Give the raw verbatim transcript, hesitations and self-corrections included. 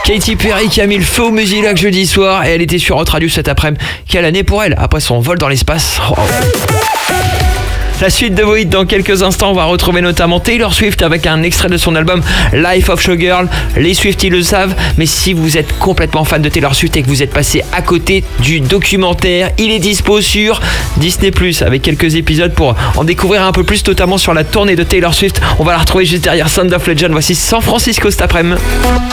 Katy Perry qui a mis le feu au Musilac jeudi soir et elle était sur Hot Radio cet après-midi. Quelle année pour elle après son vol dans l'espace. Oh. La suite de vos hits dans quelques instants, on va retrouver notamment Taylor Swift avec un extrait de son album Life of Showgirl. Les Swifties le savent, mais si vous êtes complètement fan de Taylor Swift et que vous êtes passé à côté du documentaire, il est dispo sur Disney plus, avec quelques épisodes pour en découvrir un peu plus, notamment sur la tournée de Taylor Swift. On va la retrouver juste derrière Sound of Legend. Voici San Francisco cet après-midi.